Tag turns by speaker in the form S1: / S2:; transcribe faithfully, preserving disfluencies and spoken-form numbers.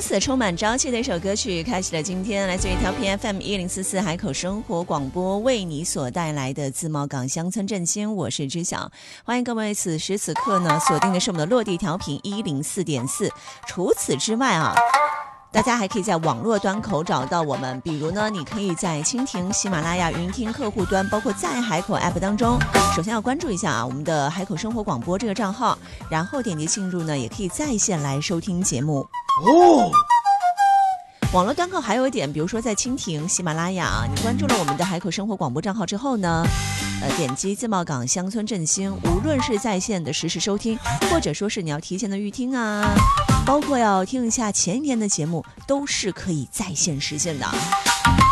S1: 此充满朝气的一首歌曲，开启了今天来自于调频 F M 一零四四海口生活广播为你所带来的自贸港乡村振兴。我是知晓，欢迎各位此时此刻呢锁定的是我们的落地调频一零四点四。除此之外啊，大家还可以在网络端口找到我们，比如呢，你可以在蜻蜓、喜马拉雅、云听客户端，包括在海口 App 当中，首先要关注一下啊我们的海口生活广播这个账号，然后点击进入呢，也可以在线来收听节目哦。网络端口还有一点，比如说在蜻蜓、喜马拉雅，你关注了我们的海口生活广播账号之后呢，呃，点击自贸港乡村振兴，无论是在线的实时收听，或者说是你要提前的预听啊，包括要听一下前一天的节目，都是可以在线实现的。